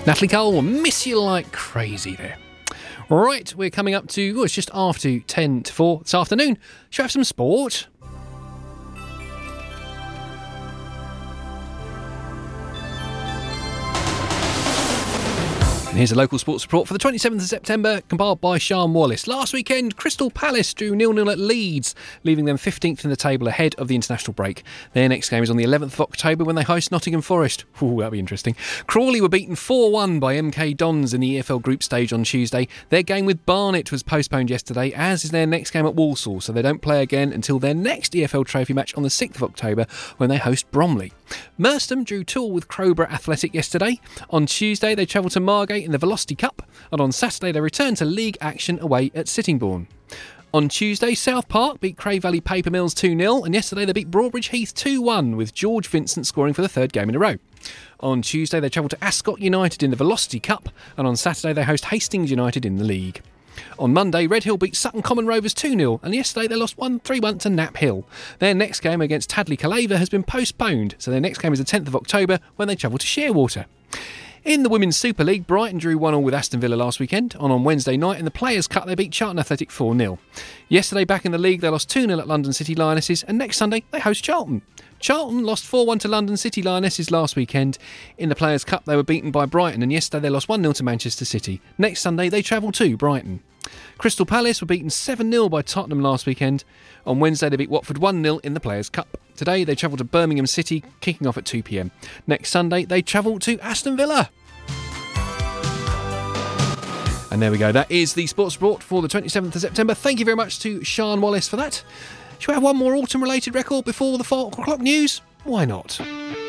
Natalie Cole will miss you like crazy there. Right, we're coming up to, it's just after 10 to 4 this afternoon. Shall we have some sport? And here's a local sports report for the 27th of September, compiled by Sian Wallace. Last weekend, Crystal Palace drew 0-0 at Leeds, leaving them 15th in the table ahead of the international break. Their next game is on the 11th of October when they host Nottingham Forest. Ooh, that'll be interesting. Crawley were beaten 4-1 by MK Dons in the EFL group stage on Tuesday. Their game with Barnet was postponed yesterday, as is their next game at Walsall, so they don't play again until their next EFL trophy match on the 6th of October when they host Bromley. Merstham drew 2-2 with Crowborough Athletic yesterday. On Tuesday, they travelled to Margate in the Velocity Cup, and on Saturday they returned to league action away at Sittingbourne. On Tuesday, South Park beat Cray Valley Paper Mills 2-0, and yesterday they beat Broadbridge Heath 2-1, with George Vincent scoring for the third game in a row. On Tuesday, they travelled to Ascot United in the Velocity Cup, and on Saturday they host Hastings United in the league. On Monday, Redhill beat Sutton Common Rovers 2-0, and yesterday they lost 3-1 to Knapp Hill. Their next game against Tadley Calaver has been postponed, so their next game is the 10th of October when they travel to Shearwater. In the Women's Super League, Brighton drew 1-1 with Aston Villa last weekend, and on Wednesday night in the Players' Cup they beat Charlton Athletic 4-0. Yesterday, back in the league, they lost 2-0 at London City Lionesses, and next Sunday they host Charlton. Charlton lost 4-1 to London City Lionesses last weekend. In the Players' Cup they were beaten by Brighton, and yesterday they lost 1-0 to Manchester City. Next Sunday they travel to Brighton. Crystal Palace were beaten 7-0 by Tottenham last weekend. On Wednesday they beat Watford 1-0 in the Players' Cup. Today they travel to Birmingham City, kicking off at 2 p.m. Next Sunday they travel to Aston Villa. And there we go, that is the sports report for the 27th of September. Thank you very much to Sian Wallace for that. Shall we have one more autumn related record before the 4 o'clock news? Why not?